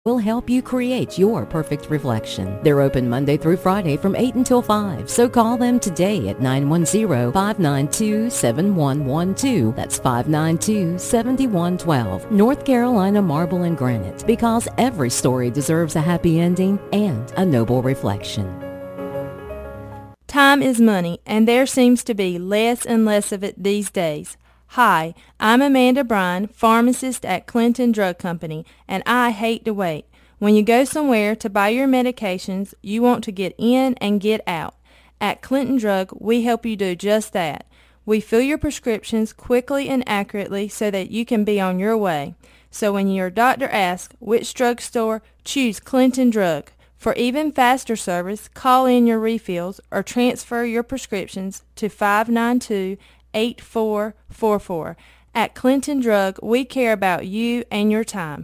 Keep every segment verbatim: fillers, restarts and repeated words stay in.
will help you create your perfect reflection. They're open Monday through Friday from eight until five, so call them today at nine one zero, five nine two, seven one one two. That's five nine two, seven one one two. North Carolina Marble and Granite, because every story deserves a happy ending and a noble reflection. Time is money, and there seems to be less and less of it these days. Hi, I'm Amanda Bryan, pharmacist at Clinton Drug Company, and I hate to wait. When you go somewhere to buy your medications, you want to get in and get out. At Clinton Drug, we help you do just that. We fill your prescriptions quickly and accurately so that you can be on your way. So when your doctor asks which drugstore, choose Clinton Drug. For even faster service, call in your refills or transfer your prescriptions to five nine two, eight four four four. At Clinton Drug, we care about you and your time.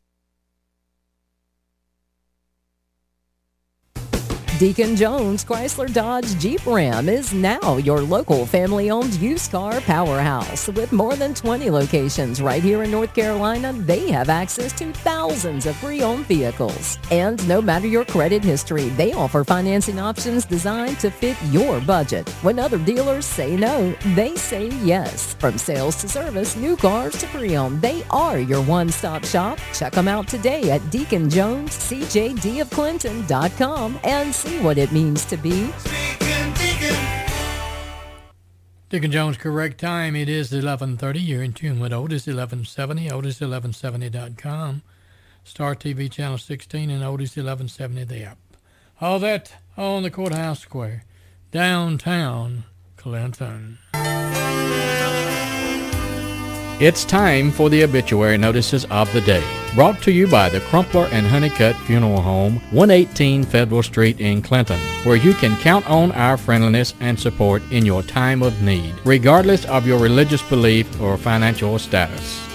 Deacon Jones Chrysler Dodge Jeep Ram is now your local family-owned used car powerhouse. With more than twenty locations right here in North Carolina, they have access to thousands of pre-owned vehicles. And no matter your credit history, they offer financing options designed to fit your budget. When other dealers say no, they say yes. From sales to service, new cars to pre-owned, they are your one-stop shop. Check them out today at Deacon Jones C J D of Clinton dot com and see what it means to be Deacon, Deacon. Deacon Jones, correct time. It is eleven thirty. You're in tune with Otis eleven seventy, Otis eleven seventy dot com, Star T V Channel sixteen, and Otis eleven seventy the app. All that on the Courthouse Square, downtown Clinton. It's time for the obituary notices of the day. Brought to you by the Crumpler and Honeycutt Funeral Home, one eighteen Federal Street in Clinton, where you can count on our friendliness and support in your time of need, regardless of your religious belief or financial status.